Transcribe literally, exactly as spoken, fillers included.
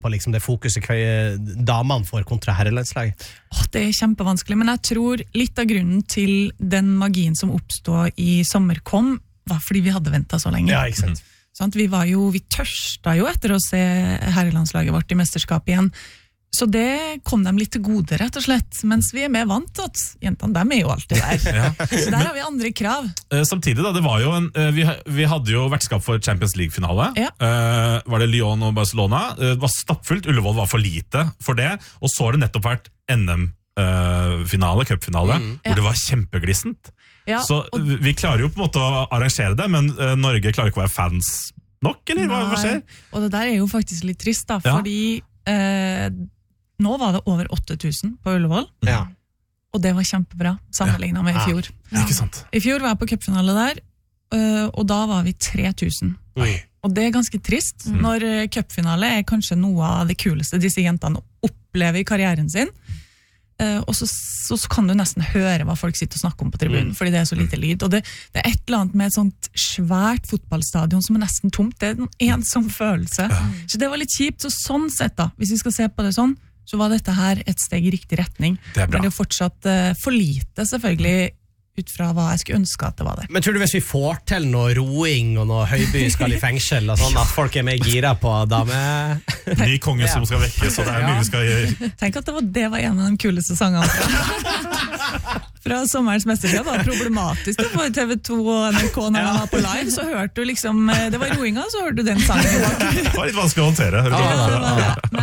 på liksom det fokuset damene får kontra herrelandslaget? Åh, det er kjempevanskelig, men jeg tror litt av grunnen til den magien som oppstod i sommer kom, var fordi vi hadde ventet så lenge. Ja, ikke sant? Sånn, vi var jo, vi tørsta jo etter å se herrelandslaget vårt i mesterskap igjen. Så det kom dem litt til gode, rett og slett, mens vi er mer vant til at jentene, dem er jo alltid der. Ja. Så der har vi andre krav. Uh, samtidig da, det var jo en, uh, vi, vi hadde jo vertskap for Champions League-finale. Ja. Uh, var det Lyon og Barcelona? Uh, det var stappfullt, Ullevål var for lite for det, og så har det nettopp vært N M-finale, uh, cupfinale, mm. hvor ja. Det var kjempeglissent. Ja, så og... vi klarer jo på en måte å arrangere det, men uh, Norge klarer ikke å være fans nok, eller hva, hva skjer? Og det der er jo faktisk litt trist da, fordi... Ja. Uh, Nå var det over åtte tusen på Ullevål, ja. Og det var kjempebra, sammenlignet med i fjor. Ja. Ikke sant. I fjor var jeg på cupfinale der, og da var vi tre tusen. Oi. Og det er ganske trist, mm. når cupfinale er kanskje noe av det kuleste disse jentene opplever i karrieren sin, og så, så, så kan du nesten høre hva folk sitter og snakker om på tribunen, mm. fordi det er så lite lyd. Og det, det er et eller annet med et sånt svært fotballstadion som er nesten tomt. Det er en ensom følelse. Ja. Så det var litt kjipt, så sånn sett da, hvis vi skal se på det sånn, så var dette her et steg i riktig retning. Det er bra. Men det er fortsatt uh, for lite, selvfølgelig, ut fra hva jeg skulle ønske at det var der. Men tror du hvis vi får til noe roing og noe Høyby skal i fengsel, og sånn at folk er mer gira på dame... Ny konge som skal vekke, så det er mye vi skal gjøre. Tenk at det var, det var en av de kuleste sangene fra sommerens mesterskap. Det var problematisk for T V to og N R K når man var på live, så hørte du liksom, det var roinga, så hørte du den sangen. Det var litt vanskelig å håndtere. Ja, det var det.